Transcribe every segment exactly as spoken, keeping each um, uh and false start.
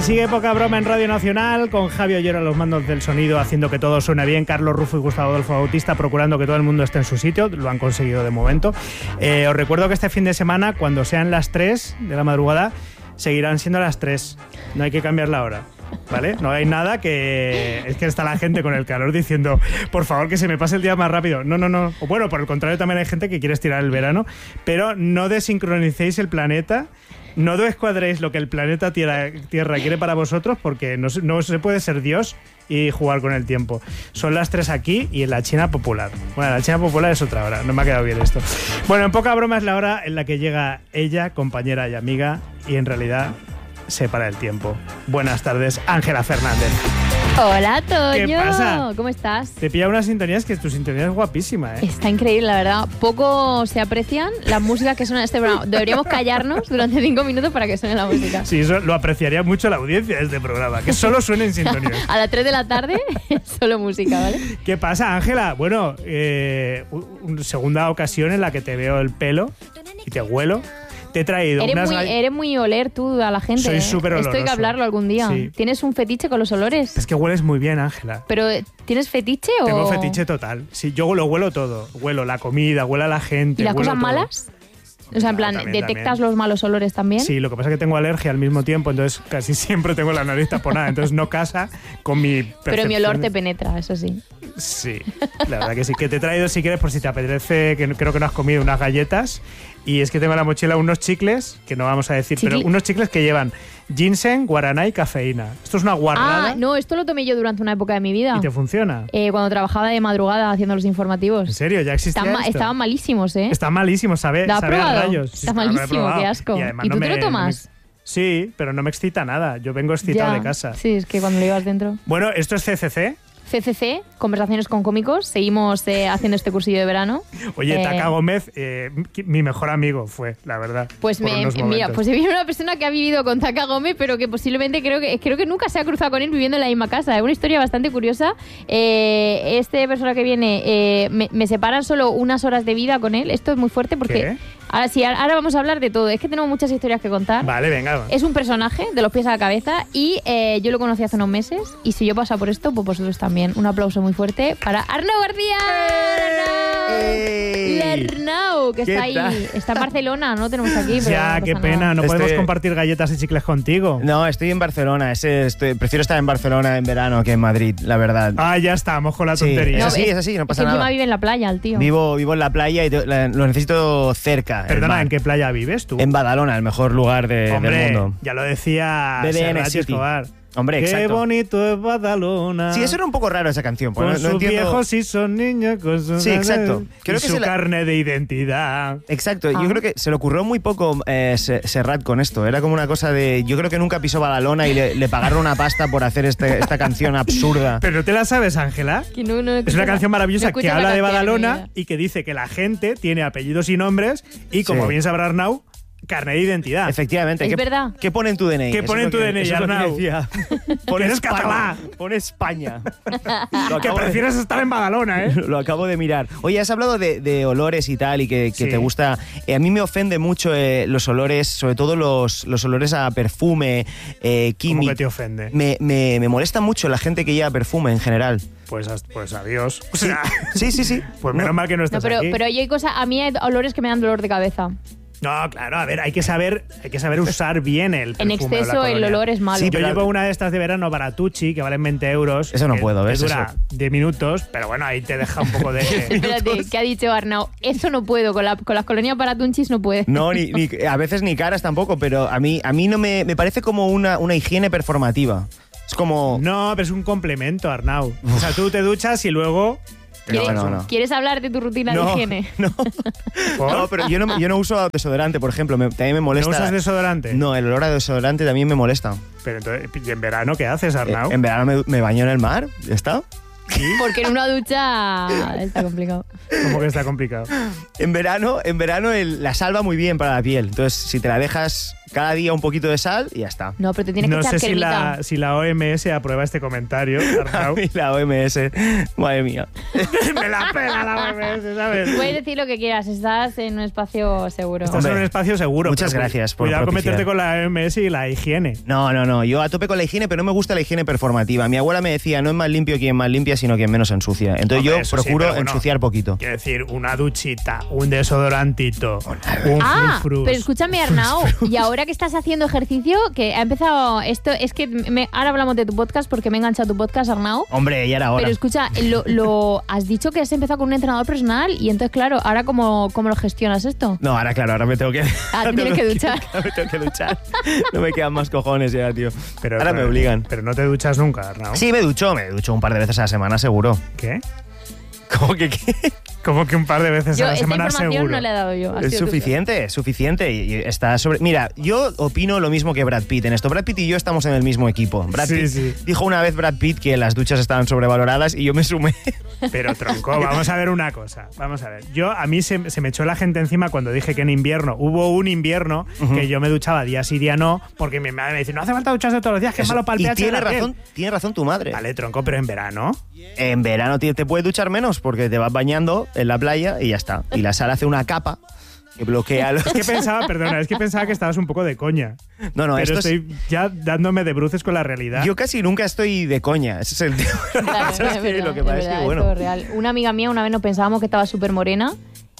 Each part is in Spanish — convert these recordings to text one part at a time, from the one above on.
Sigue Poca Broma en Radio Nacional, con Javi Ollero a los mandos del sonido, haciendo que todo suene bien, Carlos Rufo y Gustavo Adolfo Bautista procurando que todo el mundo esté en su sitio, lo han conseguido de momento. Eh, os recuerdo que este fin de semana, cuando sean las tres de la madrugada, seguirán siendo las tres, no hay que cambiar la hora. ¿Vale? No hay nada que... Es que está la gente con el calor diciendo, por favor, que se me pase el día más rápido. No, no, no. O bueno, por el contrario, también hay gente que quiere estirar el verano, pero no desincronicéis el planeta. No descuadréis lo que el planeta tierra, tierra quiere para vosotros, porque no, no se puede ser Dios y jugar con el tiempo. Son las tres aquí y en la China Popular. Bueno, la China Popular es otra hora, no me ha quedado bien esto. Bueno, en Poca Broma es la hora en la que llega ella, compañera y amiga, y en realidad se para el tiempo. Buenas tardes, Ángela Fernández. Hola, Toño. ¿Qué pasa? ¿Cómo estás? Te pilla unas sintonías que tu sintonía es guapísima, ¿eh? Está increíble, la verdad. Poco se aprecian las músicas que suenan en este programa. Deberíamos callarnos durante cinco minutos para que suene la música. Sí, eso lo apreciaría mucho la audiencia de este programa, que solo suene en sintonía. A las tres de la tarde, solo música, ¿vale? ¿Qué pasa, Ángela? Bueno, eh, una segunda ocasión en la que te veo el pelo y te huelo. Te he traído eres unas... Muy, eres muy oler tú a la gente. Soy ¿eh? súper oloroso. Esto hay que hablarlo algún día. Sí. ¿Tienes un fetiche con los olores? Es que hueles muy bien, Ángela. ¿Pero tienes fetiche o...? Tengo fetiche total. Sí, yo lo huelo todo. Huelo la comida, huelo a la gente. ¿Y las huelo cosas todo. malas? O sea, en plan, también, ¿detectas también. los malos olores también? Sí, lo que pasa es que tengo alergia al mismo tiempo, entonces casi siempre tengo la nariz taponada, entonces no casa con mi percepción. Pero mi olor te penetra, eso sí. Sí, la verdad que sí. Que te he traído, si quieres, por si te apetece, que creo que no has comido, unas galletas. Y es que tengo en la mochila unos chicles, que no vamos a decir, Chicle. pero unos chicles que llevan ginseng, guaraná y cafeína. Esto es una guarrada. Ah, no, esto lo tomé yo durante una época de mi vida. ¿Y te funciona? Eh, cuando trabajaba de madrugada haciendo los informativos. ¿En serio? ¿Ya existía Están, ma- esto? estaban malísimos, ¿eh? Está malísimo, sabe, ¿Lo has sabe a probado? rayos. Está claro, lo he malísimo, probado. qué asco. Y, además ¿Y tú no te lo me- tomas? no me- Sí, pero no me excita nada. Yo vengo excitado Ya. de casa. Sí, es que cuando lo llevas dentro. Bueno, esto es C C C. C C C, Conversaciones con Cómicos. Seguimos eh, haciendo este cursillo de verano. Oye, Eh, Taka Gómez, eh, mi mejor amigo fue, la verdad. Pues por me, unos mira, momentos. pues viene una persona que ha vivido con Taka Gómez, pero que posiblemente creo que creo que nunca se ha cruzado con él viviendo en la misma casa. Es una historia bastante curiosa. Eh, este persona que viene, eh, me, me separan solo unas horas de vida con él. Esto es muy fuerte porque ¿Qué? ahora sí, ahora vamos a hablar de todo. Es que tenemos muchas historias que contar. Vale, venga. Es un personaje de los pies a la cabeza y eh, yo lo conocí hace unos meses y si yo paso por esto, pues vosotros también. Un aplauso muy fuerte para Arnau García. ¡Ey! Arnau, que ¿Qué está ahí. tal? Está en Barcelona, no lo tenemos aquí. Pero Ya, no qué pasa pena, nada. no Este- podemos compartir galletas y chicles contigo. No, estoy en Barcelona. Ese, estoy- prefiero estar en Barcelona en verano que en Madrid, la verdad. Ah, ya estamos con la Sí, tontería. es No, así, es- es así, no Es pasa que encima nada. vive en la playa, el tío. Vivo, vivo en la playa y te- la- lo necesito cerca. el Perdona, mar. ¿en qué playa vives tú? En Badalona, el mejor lugar de- Hombre, del mundo. ya lo decía B D N Serrat y City. Escobar. Hombre, Qué exacto. bonito es Badalona. Sí, eso era un poco raro esa canción. Con Pues no, no sus entiendo. viejos y son niños con sus... Sí, exacto. Creo y que su se la- carne de identidad. Exacto, Ah. yo creo que se le ocurrió muy poco eh, Se- Serrat con esto. Era como una cosa de. Yo creo que nunca pisó Badalona y le, le pagaron una pasta por hacer este- esta canción absurda. ¿Pero no te la sabes, Ángela? Que no- no Es escucho una la- canción no maravillosa escucho que la habla de canción en mi Badalona vida. y que dice que la gente tiene apellidos y nombres y, como Sí. bien sabrá Arnau, carne de identidad. Efectivamente. Es ¿qué, verdad. ¿Qué pone en tu D N I? ¿Qué Eso pone es en lo tu que- D N I, eso es lo que Arnau? decía. Que Pone eres España. catalá. Pone España. Lo Que acabo de- prefieres estar en Badalona, ¿eh? Lo acabo de mirar. Oye, has hablado de, de olores y tal, y que, que Sí. te gusta. Eh, a mí me ofende mucho eh, los olores, sobre todo los, los olores a perfume, eh, ¿Cómo químico. que te ofende? Me, me, me molesta mucho la gente que lleva perfume en general. Pues, as- pues adiós. O Sí, sea, sí, sí. sí. pues menos No, mal que no No, estás pero, aquí. pero hay cosas, a mí hay olores que me dan dolor de cabeza. No, claro, a ver, hay que saber, hay que saber usar bien el En perfume o la exceso el colonia. olor es malo. Sí, Yo pero- llevo una de estas de verano Baratucci que valen veinte euros. Eso no que- puedo, que ¿ves? dura Eso. diez minutos, pero bueno, ahí te deja un poco de... Espérate, ¿qué ha dicho Arnau? Eso no puedo, con, la, con las colonias Baratunchis no puede. No, ni, ni- a veces ni caras tampoco, pero a mí, a mí no me, me parece como una, una higiene performativa. Es como. No, pero es un complemento, Arnau. O sea, tú te duchas y luego... ¿Quieres, no, no. ¿Quieres hablar de tu rutina No, de higiene? no. ¿Por? No, pero yo no, yo no uso desodorante, por ejemplo. me- también me ¿No molesta. usas desodorante? No, el olor a desodorante también me molesta. Pero entonces, ¿y en verano qué haces, Eh, Arnau? en verano me, me baño en el mar, ¿ya está? Porque en una ducha está complicado. Como que está complicado. En verano, en verano el- la salva muy bien para la piel. Entonces, si te la dejas cada día un poquito de sal y ya está. No, pero te tienes que No echar sé si cremita. la, si la O M S aprueba este comentario, A Arnau. mí la O M S, madre mía. Me la pela la O M S, ¿sabes? Puedes decir lo que quieras, estás en un espacio seguro. Estás en Hombre, un espacio seguro. muchas pero cu- gracias por Cuidado con propiciar. meterte con la O M S y la higiene. No, no, no, yo a tope con la higiene, pero no me gusta la higiene performativa. Mi abuela me decía, no es más limpio quien más limpia, sino quien menos ensucia. Entonces Hombre, yo eso sí, procuro pero bueno, ensuciar poquito. Quiero decir, una duchita, un desodorantito, un Ah, frufrus. pero escúchame, Arnau, y ahora que estás haciendo ejercicio, que ha empezado esto, es que me- ahora hablamos de tu podcast porque me he enganchado a tu podcast, Arnau. Hombre, ya era hora. Pero escucha, lo, lo- has dicho que has empezado con un entrenador personal y entonces, claro, ahora cómo, cómo lo gestionas esto. No, ahora claro, ahora me tengo que... Ah, ahora tienes tengo que duchar. ahora me tengo que duchar. No me quedan más cojones ya, tío. Pero, ahora pero- me obligan. Pero no te duchas nunca, Arnau. Sí, me ducho, me ducho un par de veces a la semana, seguro. ¿Qué? ¿Cómo que qué? Como que un par de veces Yo a la esta semana información seguro. no le he dado yo. ha Es sido tú. suficiente, es suficiente. Y y está sobre. Mira, yo opino lo mismo que Brad Pitt en esto. Brad Pitt y yo estamos en el mismo equipo. Brad Sí, Pitt sí. dijo una vez Brad Pitt que las duchas estaban sobrevaloradas y yo me sumé. Pero tronco, vamos a ver una cosa. Vamos a ver. Yo, a mí se, se me echó la gente encima cuando dije que en invierno, hubo un invierno que yo me duchaba día sí, día no, porque mi madre me dice, no hace falta ducharse todos los días, que es malo para el y pH de tiene la piel". razón, tiene razón tu madre. Vale, tronco, pero en verano. En verano te, te puedes duchar menos porque te vas bañando en la playa y ya está. Y la sal hace una capa que bloquea los... Es que pensaba, perdona, es que pensaba que estabas un poco de coña. No, no, pero esto es... estoy ya dándome de bruces con la realidad. Yo casi nunca estoy de coña, ese es el tema. Claro, Eso es es que verdad, lo que es pasa es verdad, que, bueno... esto es real. Una amiga mía una vez nos pensábamos que estaba súper morena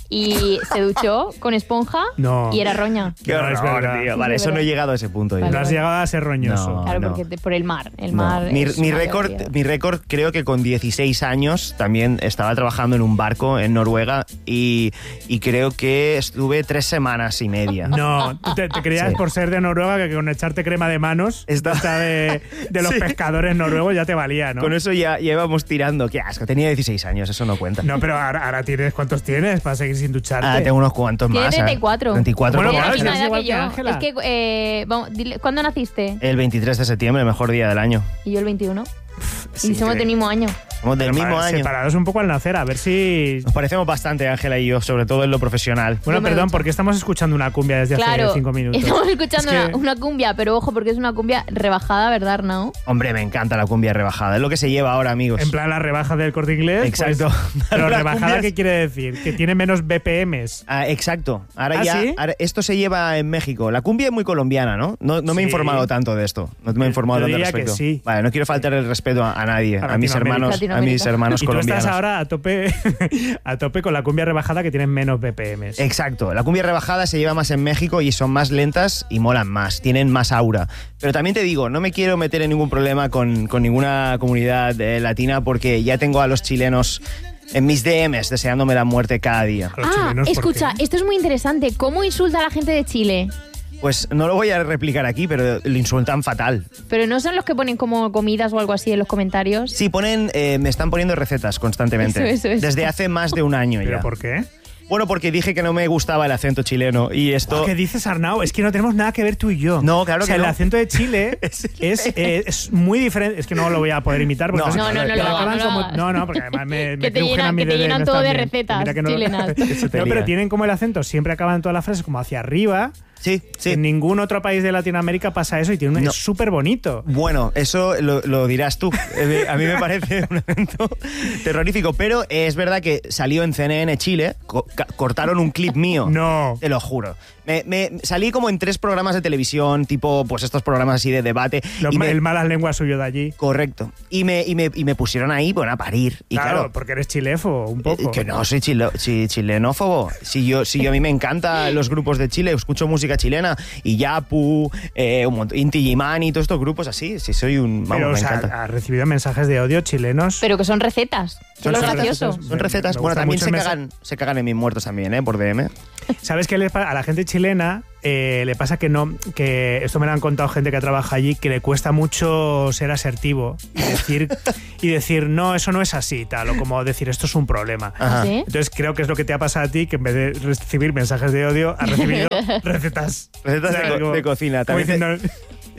y se duchó con esponja No. y era roña. Qué No, es horror, verdad. tío. Sí, Vale, es eso no he verdad. llegado a ese punto. yo. Vale, No has vale. llegado a ser roñoso. No. Claro, porque te- por el mar. El No. mar Mi, es mi una récord, categoría. mi récord creo que con dieciséis años también estaba trabajando en un barco en Noruega y, y creo que estuve tres semanas y media. No, tú te, te creías Sí. por ser de Noruega que con echarte crema de manos Esta- esta de, de los Sí. pescadores noruegos ya te valía, ¿no? Con eso ya, ya íbamos tirando. Qué asco, tenía dieciséis años, eso no cuenta. No, pero ahora, ahora tienes, ¿cuántos tienes para seguir sin ducharte? Ah, tengo unos cuantos Tiene más. ¿eh? treinta y cuatro. treinta y cuatro Bueno, como claro, Tiene la es misma igual edad que que yo. Ángela. Es que, eh, vamos, dile, ¿cuándo naciste? El veintitrés de septiembre, el mejor día del año. Y yo el veintiuno. Sí, y somos que- del mismo año. Somos del mismo Separa- año. Separados un poco al nacer, a ver si... Nos parecemos bastante, Ángela y yo, sobre todo en lo profesional. Bueno, Yo me perdón, ducho. porque estamos escuchando una cumbia desde Claro, hace cinco minutos. estamos escuchando Es que- una, una cumbia, pero ojo, porque es una cumbia rebajada, ¿verdad, Arnau? Hombre, me encanta la cumbia rebajada. Es lo que se lleva ahora, amigos. En plan la rebaja del Corte Inglés. Exacto. pues, pero Las rebajada, cumbias- ¿qué quiere decir? Que tiene menos B P Ms. Ah, exacto. Ahora ¿Ah, ya. sí? ahora- esto se lleva en México. La cumbia es muy colombiana, ¿no? No, no me he Sí. informado tanto de esto. No me he informado Yo tanto al diría que respecto. sí. Vale, no quiero faltar el respeto a, a nadie, A a, mis Latinoamérica. hermanos, a mis Latinoamérica. hermanos Y tú colombianos. estás ahora a tope, a tope con la cumbia rebajada que tienen menos B P Ms. Exacto, la cumbia rebajada se lleva más en México y son más lentas y molan más, tienen más aura. Pero también te digo, no me quiero meter en ningún problema con, con ninguna comunidad eh, latina porque ya tengo a los chilenos en mis D Ms deseándome la muerte cada día. A los Ah, chilenos, ¿por escucha, qué? esto es muy interesante. ¿Cómo insulta a la gente de Chile? Pues no lo voy a replicar aquí, pero le insultan fatal. Pero no son los que ponen como comidas o algo así en los comentarios. Sí, ponen, eh, me están poniendo recetas constantemente. Eso, eso, eso. Desde hace más de un año ¿Pero ya. por qué? Bueno, porque dije que no me gustaba el acento chileno y esto... ¿Qué dices, Arnau? Es que no tenemos nada que ver tú y yo. No, claro o sea, que el no. acento de Chile Es el- es, eh, es muy diferente. Es que no lo voy a poder imitar. Porque No, entonces- no, no, no pero lo hagas, acaban no lo como- hagas. no, no, porque además me, me Que te crujen llenan- a mí que te de D Ms llenan todo de también. recetas Mira que no- chilenas. Eso te No, lía. pero tienen como el acento, siempre acaban todas las frases como hacia arriba. Sí, sí. En ningún otro país de Latinoamérica pasa eso y tiene un, No. es súper bonito. Bueno, eso lo, lo dirás tú. Eh, A mí me parece un evento terrorífico, pero es verdad que salió en C N N Chile, co- ca- cortaron un clip mío. No. Te lo juro. Me, me- salí como en tres programas de televisión, tipo pues estos programas así de debate. Lo- y me- El malas lenguas suyo de allí. Correcto. Y me, y, me, y me pusieron ahí, bueno, a parir. Y claro, claro, porque eres chilefo, un poco. eh, que no soy chilo- chi- chilenófobo. Si yo, si yo a mí me encantan los grupos de Chile, escucho música chilena y Yapu, eh, un montón, Inti Illimani y todos estos grupos así. Si soy un. Vamos, Pero, me o sea, encanta. has recibido mensajes de odio chilenos. Pero que son recetas. Que Son es lo recetas. gracioso. Son recetas. Me Bueno, gusta también mucho se el mensaje. cagan, se cagan en mis muertos también, ¿eh? Por D M. ¿Sabes qué le pasa? A la gente chilena eh, le pasa que no, que esto me lo han contado gente que trabaja allí, que le cuesta mucho ser asertivo y decir, y decir no, eso no es así, tal, o como decir esto es un problema. Ajá. ¿Sí? Entonces creo que es lo que te ha pasado a ti, que en vez de recibir mensajes de odio, has recibido recetas. Recetas O sea, de, co- como- de cocina. como También te- diciendo,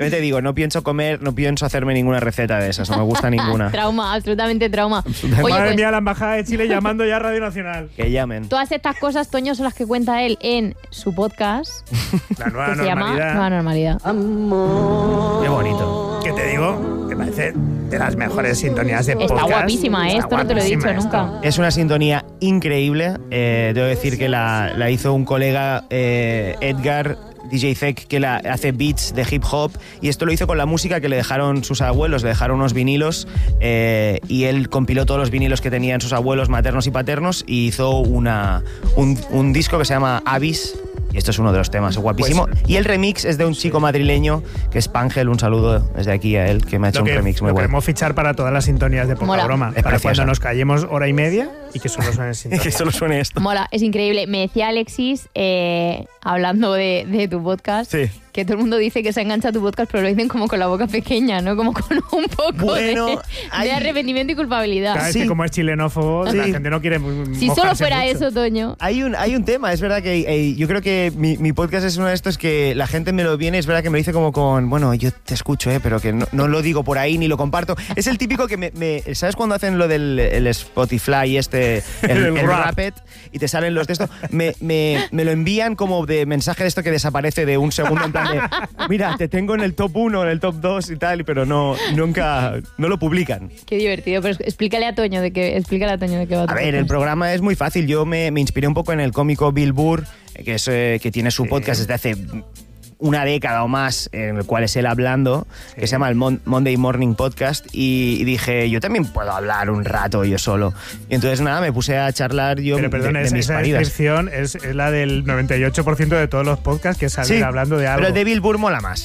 Yo te digo, no pienso comer, no pienso hacerme ninguna receta de esas, no me gusta ninguna. Trauma, absolutamente trauma. Oye, Madre pues, mía, la Embajada de Chile llamando ya a Radio Nacional. Que llamen. todas estas cosas, Toño, son las que cuenta él en su podcast, La nueva que se llama normalidad. Nueva Normalidad. Qué bonito. Que te digo, me parece de las mejores sintonías de Está podcast. guapísima, ¿eh? Está Esto no te lo he dicho guapísima nunca. esto. Es una sintonía increíble. Eh, debo decir que la, la hizo un colega, eh, Edgar, D J Zek, que la, hace beats de hip hop, y esto lo hizo con la música que le dejaron sus abuelos, le dejaron unos vinilos, eh, y él compiló todos los vinilos que tenían sus abuelos maternos y paternos y hizo una, un, un disco que se llama Avis. Y esto es uno de los temas, es guapísimo. Pues, y el remix es de un chico madrileño que es Pangel, un saludo desde aquí a él, que me ha hecho Lo un que, remix muy lo bueno. queremos fichar para todas las sintonías de poca Mola. broma. Es Para preciosa. cuando nos callemos hora y media y que solo suene sintonía. Que solo suene esto. Mola, es increíble. Me decía Alexis, eh, hablando de, de tu podcast, Sí. que todo el mundo dice que se engancha a tu podcast, pero lo dicen como con la boca pequeña, ¿no? Como con un poco Bueno, de, hay- de arrepentimiento y culpabilidad. Claro, es Sí. que como es chilenófobo, Sí. la gente no quiere mm, Si solo mojarse fuera mucho. eso, Toño. Hay un, hay un tema, es verdad que eh, yo creo que mi, mi podcast es uno de estos que la gente me lo viene, es verdad que me lo dice como con, bueno, yo te escucho, eh, pero que no, no lo digo por ahí ni lo comparto. Es el típico que me, me- ¿sabes cuando hacen lo del el Spotify este, el, El el rap. Rapid, y te salen los de esto? Me, me, me lo envían como de mensaje de esto que desaparece de un segundo en plan de, mira, te tengo en el top uno, en el top dos y tal, pero no, nunca, no lo publican. Qué divertido, pero explícale a Toño de qué, explícale a Toño de qué va tu A ver, el podcast. programa es muy fácil. Yo me, me inspiré un poco en el cómico Bill Burr, eh, que, es, eh, que tiene su Sí. podcast desde hace una década o más, en el cual es él hablando, que se llama el Mon- Monday Morning Podcast, y, y dije, yo también puedo hablar un rato yo solo. Y entonces nada, me puse a charlar yo Pero de, perdón, de esa, mis esa paridas. descripción es, es la del noventa y ocho por ciento de todos los podcasts, que es salir Sí, hablando de algo. pero el de Bill Burr mola más.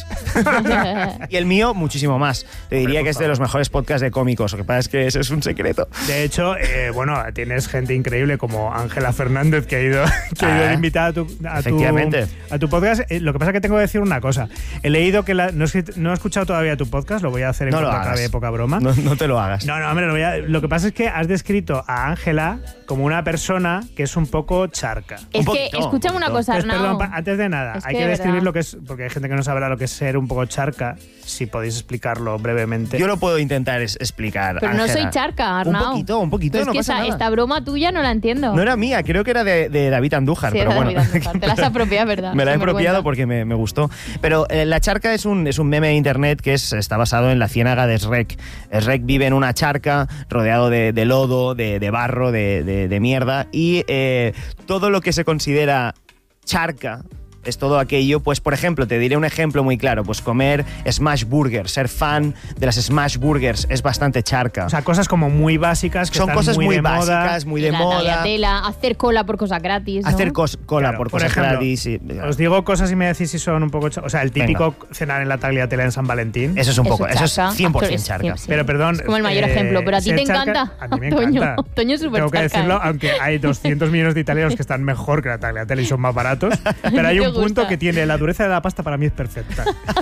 Y el mío, muchísimo más. Te diría por que es de favor. los mejores podcasts de cómicos. Lo que pasa es que ese es un secreto. De hecho, eh, bueno, tienes gente increíble como Ángela Fernández que ha ido, que ha ido Ah, de invitada a tu, a tu, efectivamente. a tu podcast. Eh, lo que pasa es que tengo que decir una cosa. He leído que la, no, he, no he escuchado todavía tu podcast, lo voy a hacer en No lo cuanto hagas. acabe poca broma. No, no te lo hagas. No, no, hombre, lo, voy a- lo que pasa es que has descrito a Ángela como una persona que es un poco charca. Es Un que, poquito, escúchame un una poquito. cosa, Entonces, Arnau. perdón, pa- antes de nada, Es hay que que, de describir verdad. lo que es, porque hay gente que no sabrá lo que es ser un poco charca, si podéis explicarlo brevemente. Yo lo puedo intentar es- explicar. Pero no Ángela. soy charca, Arnau. Un poquito, un poquito, Pero es no que pasa esta, nada. esta broma tuya no la entiendo. No era mía, creo que era de, de David Andújar, Sí, pero era bueno. David Andújar. Te la has apropiado, ¿verdad? Me la he Sin apropiado vergüenza. porque me, me gustó. Pero eh, la charca es un, es un meme de internet que es, está basado en la ciénaga de Shrek. Shrek vive en una charca rodeado de, de lodo, de, de barro, de, de- de mierda, y eh, todo lo que se considera charca es todo aquello, pues por ejemplo, te diré un ejemplo muy claro, pues comer smash burgers, ser fan de las smash burgers es bastante charca. O sea, cosas como muy básicas que Son están cosas muy, de moda. básicas, muy de la moda. tagliatella, hacer cola por cosas gratis, ¿no? Hacer cos- cola Claro, por por cosas ejemplo, gratis. y- Os digo cosas y me decís si son un poco... cha- O sea, el típico cenar en la tagliatella en San Valentín. Eso es un Eso poco, es eso es charca. cien por ciento Es- charca. sí. Pero perdón... Es como el mayor eh, ejemplo, pero a ti ser te charca- encanta. A mí me Toño, encanta. Toño es súper Tengo que charca, decirlo, ¿eh? aunque hay doscientos millones de italianos que están mejor que la tagliatella y son más baratos, pero hay ¿Te un punto gusta? que tiene la dureza de la pasta para mí es perfecta.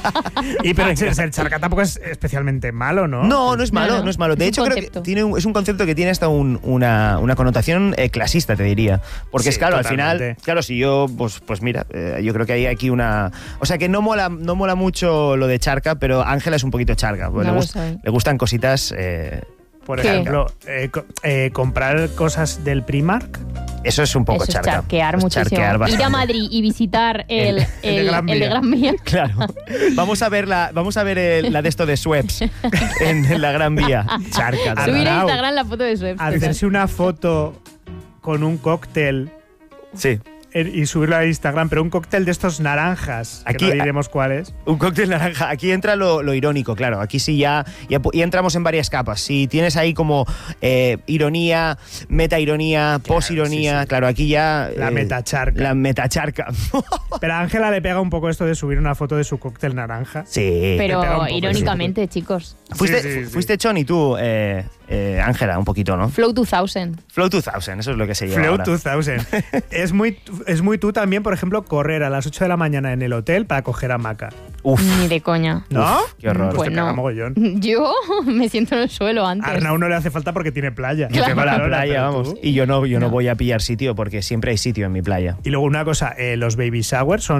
Y pero ser, ser charca tampoco es especialmente malo, ¿no? No, no es malo, No, no, no. es malo. De Es hecho, un creo que concepto. tiene un- es un concepto que tiene hasta un- una, una connotación eh, clasista, te diría. Porque Sí, es claro, al totalmente. final, claro, si yo, pues, pues mira, eh, yo creo que hay aquí una. O sea, que no mola, no mola mucho lo de charca, pero Ángela es un poquito charca. Pues No le, lo gust- soy. le gustan cositas. eh, Por ¿Qué? ejemplo, eh, co- eh, comprar cosas del Primark. eso es un poco Eso es charca. charquear Es muchísimo. charquear Ir bastante. a Madrid y visitar el, El- el, el de Gran el de Vía. Gran Vía. Claro. Vamos a ver la, vamos a ver el- la de esto de Schweppes en, en la Gran Vía. Charca. Subir a Arnau. Instagram la foto de su Hacerse una foto con un cóctel Sí. eh, y subirlo a Instagram, pero un cóctel de estos naranjas, que Aquí- no diremos cuáles. Un cóctel naranja. Aquí entra lo, lo irónico, claro. Aquí sí ya, ya, pu- ya entramos en varias capas. Si tienes ahí como eh, ironía, meta-ironía, pos-ironía, sí, sí. claro, aquí ya... La eh, metacharca. La metacharca. Pero a Ángela le pega un poco esto de subir una foto de su cóctel naranja. sí. Te pega un Pero poco irónicamente, chicos. Fuiste, Sí, sí, sí. fuiste Choni tú, eh, eh, Ángela, un poquito, ¿no? Flow dos mil. Flow dos mil, eso es lo que se lleva Flow ahora. dos mil. es, muy, es muy tú también, por ejemplo, correr a las ocho de la mañana en el hotel para coger hamaca. Uf, Ni de coña. ¿No? uf, qué horror. Pues te pega no. mogollón. Yo me siento en el suelo antes. A Arnau no le hace falta porque tiene playa. Yo tengo la Claro, playa, pero vamos. tú- Y yo no, yo no No. voy a pillar sitio porque siempre hay sitio en mi playa. Y luego una cosa, eh, los baby showers son